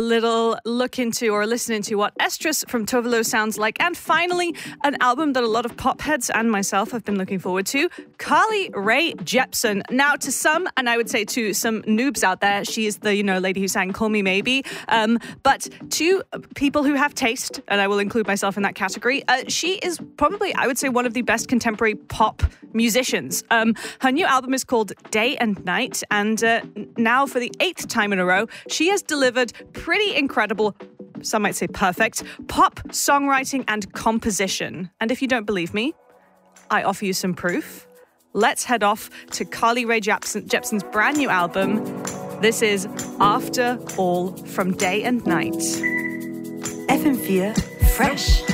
little look into or listen into what Estrus from Tovolo sounds like. And finally, an album that a lot of pop heads and myself have been looking forward to, Carly Rae Jepsen. Now, to some, and I would say to some noobs out there, she is the, lady who sang Call Me Maybe. But to people who have taste, and I will include myself in that category, she is probably, I would say, one of the best contemporary pop musicians. Her new album is called Day and Night, and now for the 8th time in a row, she has delivered pretty incredible, some might say perfect, pop songwriting and composition. And if you don't believe me, I offer you some proof. Let's head off to Carly Rae Jepsen's brand new album. This is After All from Day and Night. FM4 Fresh.